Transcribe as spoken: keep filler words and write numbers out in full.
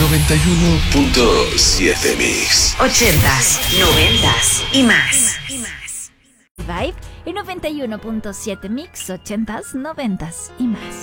noventa y uno punto siete Mix. Ochentas, noventas y más. Vibe en noventa y uno punto siete Mix, ochentas, noventas y más.